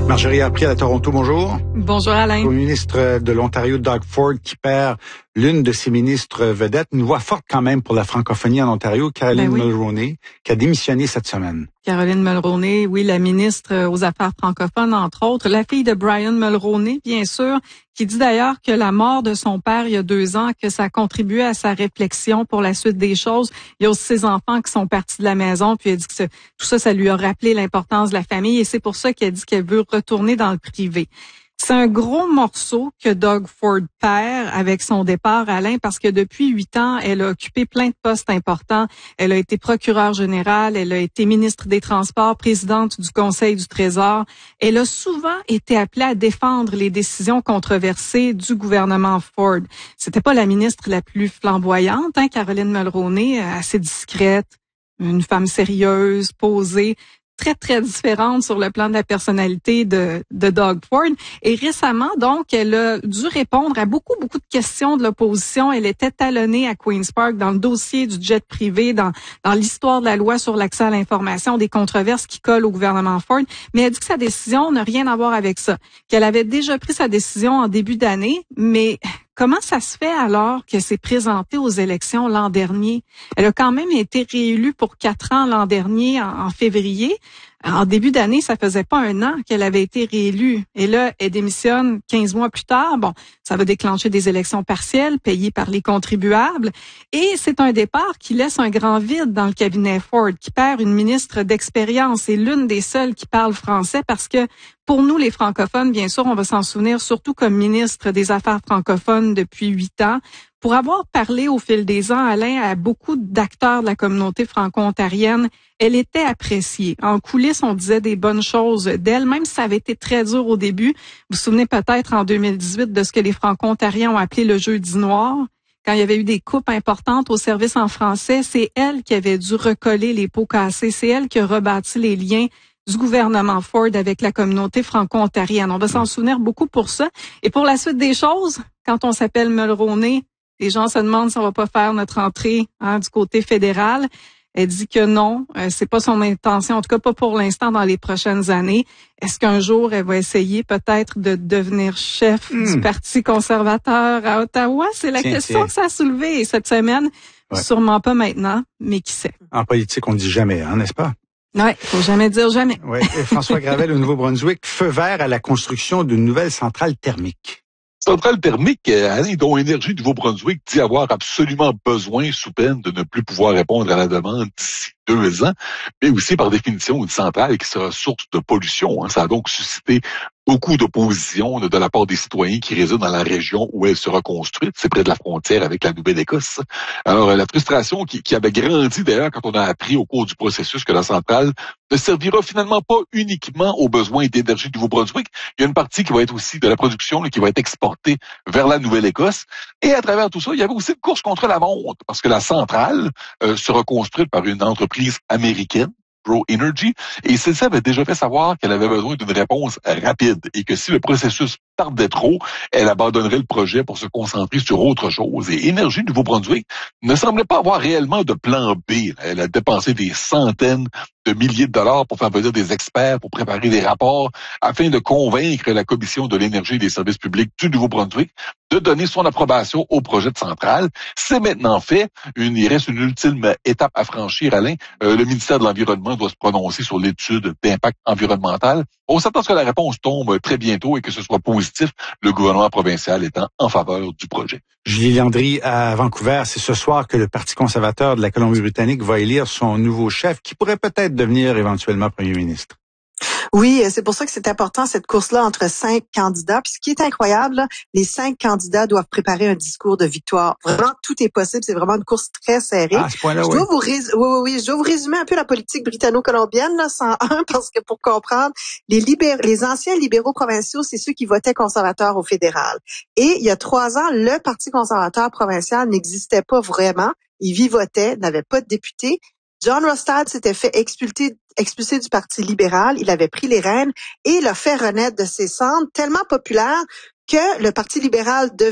Marjorie Arpry à Toronto, bonjour. Bonjour Alain. Le ministre de l'Ontario, Doug Ford, qui perd l'une de ses ministres vedettes. Une voix forte quand même pour la francophonie en Ontario, Caroline Mulroney, qui a démissionné cette semaine. Caroline Mulroney, oui, la ministre aux Affaires francophones, entre autres. La fille de Brian Mulroney, bien sûr, qui dit d'ailleurs que la mort de son père il y a 2 ans, que ça a contribué à sa réflexion pour la suite des choses. Il y a aussi ses enfants qui sont partis de la maison, puis elle dit que tout ça lui a rappelé l'importance de la famille, et c'est pour ça qu'elle dit qu'elle veut retourner dans le privé. C'est un gros morceau que Doug Ford perd avec son départ, Alain, parce que depuis 8 ans, elle a occupé plein de postes importants. Elle a été procureure générale, elle a été ministre des Transports, présidente du Conseil du Trésor. Elle a souvent été appelée à défendre les décisions controversées du gouvernement Ford. C'était pas la ministre la plus flamboyante, Caroline Mulroney, assez discrète, une femme sérieuse, posée, très, très différente sur le plan de la personnalité de Doug Ford. Et récemment, donc, elle a dû répondre à beaucoup de questions de l'opposition. Elle était talonnée à Queen's Park dans le dossier du jet privé, dans l'histoire de la loi sur l'accès à l'information, des controverses qui collent au gouvernement Ford. Mais elle dit que sa décision n'a rien à voir avec ça, qu'elle avait déjà pris sa décision en début d'année, mais comment ça se fait alors qu'elle s'est présentée aux élections l'an dernier? Elle a quand même été réélue pour 4 ans l'an dernier, en février. En début d'année, ça faisait pas 1 an qu'elle avait été réélue. Et là, elle démissionne 15 mois plus tard. Bon, ça va déclencher des élections partielles payées par les contribuables. Et c'est un départ qui laisse un grand vide dans le cabinet Ford, qui perd une ministre d'expérience et l'une des seules qui parle français, parce que pour nous, les francophones, bien sûr, on va s'en souvenir, surtout comme ministre des Affaires francophones depuis 8 ans. Pour avoir parlé au fil des ans, Alain, à beaucoup d'acteurs de la communauté franco-ontarienne, elle était appréciée. En coulisses, on disait des bonnes choses d'elle, même si ça avait été très dur au début. Vous vous souvenez peut-être en 2018 de ce que les franco-ontariens ont appelé le jeudi noir. Quand il y avait eu des coupes importantes au service en français, c'est elle qui avait dû recoller les pots cassés. C'est elle qui a rebâti les liens du gouvernement Ford avec la communauté franco-ontarienne. On va s'en souvenir beaucoup pour ça. Et pour la suite des choses, quand on s'appelle Mulroney, les gens se demandent si on va pas faire notre entrée du côté fédéral. Elle dit que non, c'est pas son intention, en tout cas pas pour l'instant dans les prochaines années. Est-ce qu'un jour elle va essayer peut-être de devenir chef du Parti conservateur à Ottawa? C'est la question que ça a soulevé. Et cette semaine, sûrement pas maintenant, mais qui sait. En politique, on dit jamais, n'est-ce pas? Ouais, faut jamais dire jamais. Ouais. François Gravel au Nouveau-Brunswick, feu vert à la construction d'une nouvelle centrale thermique. Centrale thermique, dont Énergie Nouveau-Brunswick dit avoir absolument besoin sous peine de ne plus pouvoir répondre à la demande d'ici 2 ans, mais aussi par définition une centrale qui sera source de pollution. Ça a donc suscité beaucoup d'opposition de la part des citoyens qui résident dans la région où elle sera construite. C'est près de la frontière avec la Nouvelle-Écosse. Alors, la frustration qui avait grandi d'ailleurs quand on a appris au cours du processus que la centrale ne servira finalement pas uniquement aux besoins d'Énergie du Nouveau-Brunswick. Il y a une partie qui va être aussi de la production qui va être exportée vers la Nouvelle-Écosse. Et à travers tout ça, il y avait aussi une course contre la montre parce que la centrale sera construite par une entreprise américaine, ProEnergy, et celle-ci avait déjà fait savoir qu'elle avait besoin d'une réponse rapide et que si le processus tardait trop, elle abandonnerait le projet pour se concentrer sur autre chose. Et Énergie Nouveau-Brunswick ne semblait pas avoir réellement de plan B. Elle a dépensé des centaines de milliers de dollars pour faire venir des experts, pour préparer des rapports, afin de convaincre la Commission de l'énergie et des services publics du Nouveau-Brunswick de donner son approbation au projet de centrale. C'est maintenant fait. Il reste une ultime étape à franchir, Alain. Le ministère de l'Environnement doit se prononcer sur l'étude d'impact environnemental. On s'attend à ce que la réponse tombe très bientôt et que ce soit positif, le gouvernement provincial étant en faveur du projet. Julie Landry à Vancouver, c'est ce soir que le Parti conservateur de la Colombie-Britannique va élire son nouveau chef qui pourrait peut-être devenir éventuellement premier ministre. Oui, c'est pour ça que c'est important, cette course-là entre 5 candidats. Puis ce qui est incroyable, là, les 5 candidats doivent préparer un discours de victoire. Vraiment, tout est possible. C'est vraiment une course très serrée. À ce point-là, je dois vous résumer un peu la politique britanno-colombienne, là, 101, parce que pour comprendre, les anciens libéraux provinciaux, c'est ceux qui votaient conservateurs au fédéral. Et il y a 3 ans, le Parti conservateur provincial n'existait pas vraiment. Il vivotait, n'avait pas de député. John Rostad s'était fait expulsé du Parti libéral. Il avait pris les rênes et l'a fait renaître de ses cendres, tellement populaire que le Parti libéral